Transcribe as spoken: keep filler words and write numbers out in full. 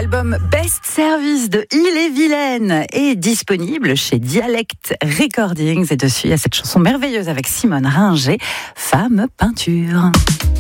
L'album Best Service de Ille-et-Vilaine est disponible chez Dialect Recordings et dessus il y a cette chanson merveilleuse avec Simone Ringer, Femme Peinture.